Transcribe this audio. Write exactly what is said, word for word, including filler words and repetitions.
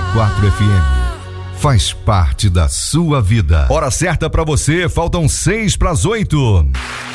quatro F M. Faz parte da sua vida. Hora certa pra você, faltam seis pras oito.